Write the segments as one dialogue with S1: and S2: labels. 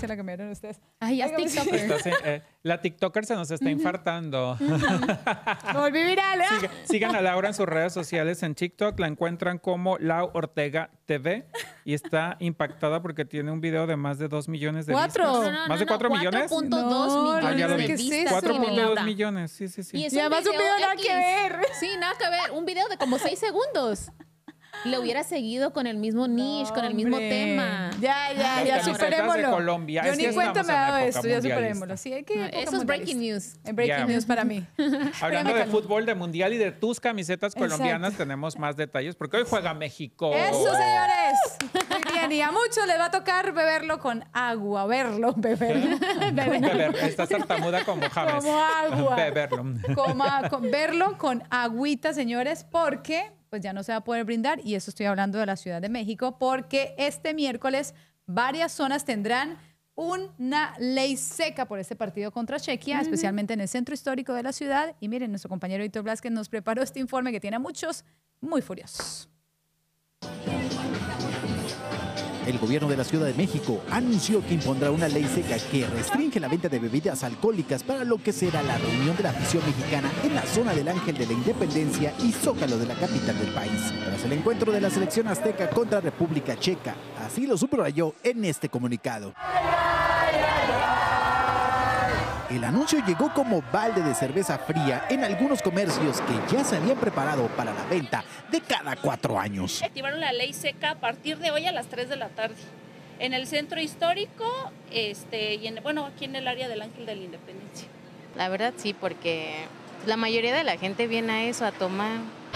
S1: la cambiaron ustedes.
S2: Ay, ya es TikToker.
S3: La TikToker se nos está infartando.
S1: Me volví viral.
S3: Sigan a Laura en sus redes sociales en TikTok. La encuentran como Lau Ortega TV y está impactada porque tiene un video de más de 2 millones de vistas. ¿Más de 4 millones?
S2: 4.2
S3: Ah, ya lo
S2: millones de
S3: vi.
S2: vistas.
S3: 4.2 millones, sí.
S1: Y además un video nada que ver.
S2: Sí, nada que ver. Un video de como 6 segundos. Le hubiera seguido con el mismo niche, con el mismo tema.
S1: Ya, superémoslo.
S3: De Colombia.
S1: Yo
S3: Es
S1: ni
S3: que
S1: cuenta me ha dado
S3: estamos en
S1: esto,
S3: época
S1: ya superémoslo.
S3: mundialista.
S1: Sí, hay que
S2: Eso es breaking news.
S1: Breaking news para mí.
S3: Hablando de fútbol, de mundial y de tus camisetas
S1: Exacto.
S3: colombianas, tenemos más detalles porque hoy juega México.
S1: ¡Eso, señores! Muy bien, y a muchos les va a tocar beberlo con agua. Beberlo.
S3: Beber. Estás tartamuda como James.
S1: Como agua.
S3: Beberlo.
S1: Verlo con agüita, señores, porque pues ya no se va a poder brindar, y eso estoy hablando de la Ciudad de México, porque este miércoles varias zonas tendrán una ley seca por este partido contra Chequia, especialmente en el centro histórico de la ciudad. Y miren, nuestro compañero Víctor Blázquez nos preparó este informe que tiene a muchos muy furiosos.
S4: El gobierno de la Ciudad de México anunció que impondrá una ley seca que restringe la venta de bebidas alcohólicas para lo que será la reunión de la afición mexicana en la zona del Ángel de la Independencia y Zócalo de la capital del país, tras el encuentro de la selección azteca contra República Checa. Así lo subrayó en este comunicado. El anuncio llegó como balde de cerveza fría en algunos comercios que ya se habían preparado para la venta de cada 4 años.
S5: Activaron la ley seca a partir de hoy a las 3 de la tarde en el centro histórico y aquí en el área del Ángel de la Independencia.
S6: La verdad sí, porque la mayoría de la gente viene a eso, a tomar.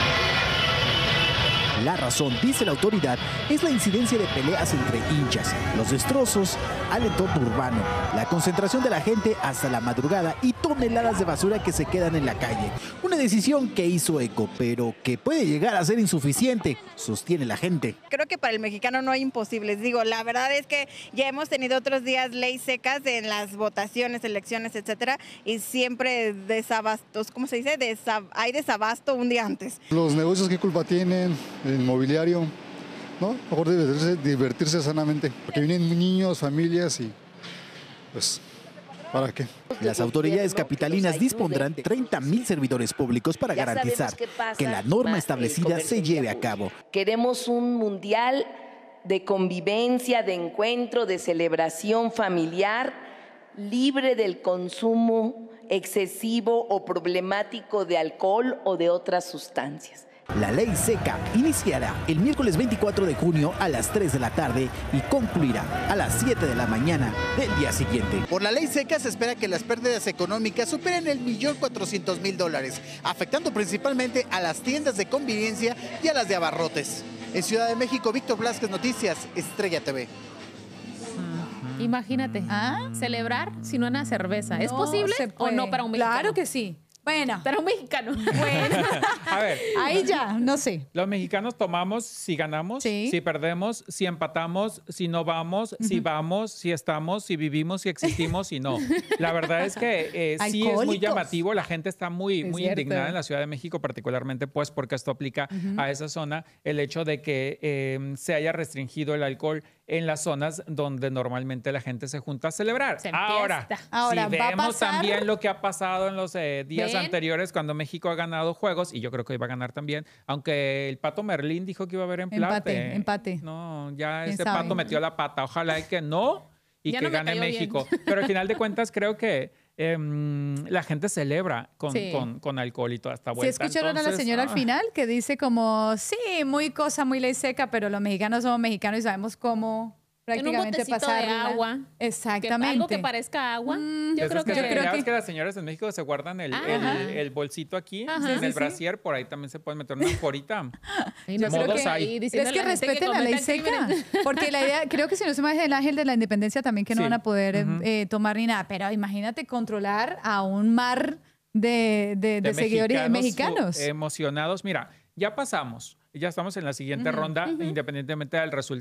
S4: La razón, dice la autoridad, es la incidencia de peleas entre hinchas, los destrozos al entorno urbano, la concentración de la gente hasta la madrugada y toneladas de basura que se quedan en la calle. Una decisión que hizo eco, pero que puede llegar a ser insuficiente, sostiene la gente.
S7: Creo que para el mexicano no hay imposibles. Digo, la verdad es que ya hemos tenido otros días leyes secas en las votaciones, elecciones, etcétera, y siempre desabastos, ¿cómo se dice? Hay desabasto un día antes.
S8: Los negocios, ¿qué culpa tienen? El inmobiliario, ¿no? Mejor divertirse sanamente, porque vienen niños, familias y pues, ¿para qué?
S4: Las autoridades capitalinas dispondrán 30,000 servidores públicos para garantizar que la norma establecida se lleve a cabo.
S9: Queremos un mundial de convivencia, de encuentro, de celebración familiar, libre del consumo excesivo o problemático de alcohol o de otras sustancias.
S4: La ley seca iniciará el miércoles 24 de junio a las 3 de la tarde y concluirá a las 7 de la mañana del día siguiente.
S10: Por la ley seca se espera que las pérdidas económicas superen el $1.400.000, afectando principalmente a las tiendas de conveniencia y a las de abarrotes. En Ciudad de México, Víctor Blázquez, Noticias, Estrella TV.
S2: Imagínate, celebrar sin una cerveza. ¿Es posible o no para un mexicano?
S1: Claro que sí. Bueno.
S2: Para un mexicano.
S1: Bueno.
S3: A ver.
S1: Ahí ya, no sé.
S3: Los mexicanos tomamos si ganamos,
S1: Sí.
S3: si perdemos, si empatamos, si no vamos, si vamos, si estamos, si vivimos, si existimos, si no. La verdad es que sí es muy
S1: Alcohólicos.
S3: llamativo. La gente está muy
S1: Es cierto.
S3: indignada en la Ciudad de México, particularmente pues porque esto aplica a esa zona. El hecho de que se haya restringido el alcohol en las zonas donde normalmente la gente se junta a celebrar. Ahora,
S1: Ahora,
S3: si
S1: ¿va a
S3: vemos
S1: pasar?
S3: también lo que ha pasado en los días
S2: ¿Ven?
S3: anteriores cuando México ha ganado juegos, y yo creo que iba a ganar también, aunque el Pato Merlín dijo que iba a haber empate.
S1: Empate.
S3: No, ya
S1: ¿Quién
S3: ese
S1: sabe?
S3: Pato metió la pata. Ojalá y que no, y
S2: Ya
S3: que
S2: no me
S3: gane
S2: cayó bien.
S3: México. Pero al final de cuentas creo que la gente celebra
S1: Sí.
S3: con alcohol y toda esta
S1: ¿Sí
S3: vuelta.
S1: escucharon a la
S3: Entonces,
S1: señora al final que dice como, sí, muy ley seca, pero los mexicanos somos mexicanos y sabemos cómo
S2: En un
S1: prácticamente
S2: botecito de
S1: pasarla?
S2: agua.
S1: Exactamente.
S2: Algo que parezca agua. Yo creo que...
S3: ya ves que las señoras en México se guardan el bolsito aquí,
S2: Ajá.
S3: en
S2: Sí,
S3: el
S2: sí.
S3: brasier, por ahí también se puede meter una anforita.
S2: Ay, no,
S1: Yo creo
S3: Modos
S1: que
S3: hay.
S1: es que respeten la ley seca, porque la idea, creo que si no se me el Ángel de la Independencia también que no
S3: Sí.
S1: van a poder tomar ni nada, pero imagínate controlar a un mar de seguidores mexicanos.
S3: Emocionados. Mira, ya pasamos, ya estamos en la siguiente ronda, independientemente del resultado.